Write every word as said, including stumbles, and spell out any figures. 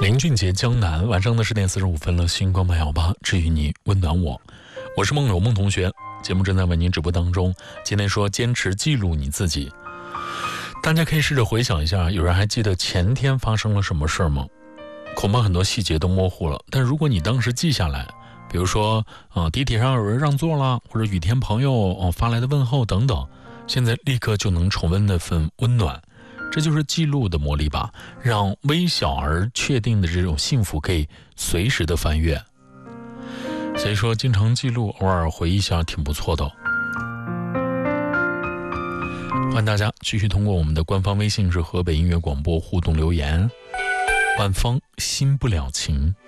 林俊杰江南，晚上的十点四十五分了，星光八幺八，治愈你，温暖我。我是梦有梦同学，节目正在为您直播当中。今天说坚持记录你自己，大家可以试着回想一下，有人还记得前天发生了什么事吗？恐怕很多细节都模糊了，但如果你当时记下来，比如说呃，地铁上有人让座了，或者雨天朋友、呃、发来的问候等等，现在立刻就能重温那份温暖。这就是记录的魔力吧，让微小而确定的这种幸福可以随时的翻阅。所以说经常记录，偶尔回忆一下挺不错的、哦、欢迎大家继续通过我们的官方微信是河北音乐广播互动留言。晚风心不了情。